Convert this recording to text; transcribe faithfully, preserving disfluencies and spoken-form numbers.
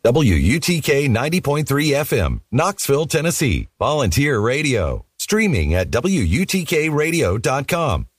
W U T K ninety point three F M, Knoxville, Tennessee. Volunteer radio. Streaming at W U T K radio dot com.